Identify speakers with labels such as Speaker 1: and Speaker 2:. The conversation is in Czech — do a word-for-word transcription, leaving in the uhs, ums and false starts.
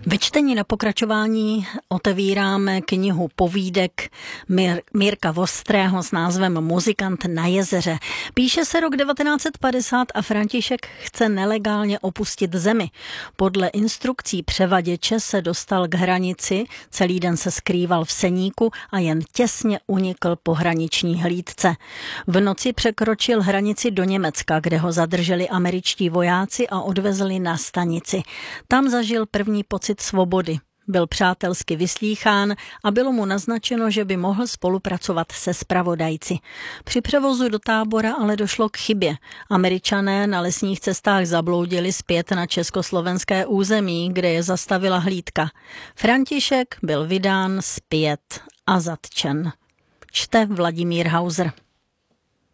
Speaker 1: Ve čtení na pokračování otevíráme knihu povídek Mir- Mirka Vostrého s názvem Muzikant na jezeře. Píše se rok devatenáct set padesát a František chce nelegálně opustit zemi. Podle instrukcí převaděče se dostal k hranici, celý den se skrýval v Seníku a jen těsně unikl pohraniční hlídce. V noci překročil hranici do Německa, kde ho zadrželi američtí vojáci a odvezli na stanici. Tam zažil první pocit svobody. Byl přátelsky vyslýchán a bylo mu naznačeno, že by mohl spolupracovat se zpravodajci. Při převozu do tábora ale došlo k chybě. Američané na lesních cestách zabloudili zpět na československé území, kde je zastavila hlídka. František byl vydán zpět a zatčen. Čte Vladimír Hauser.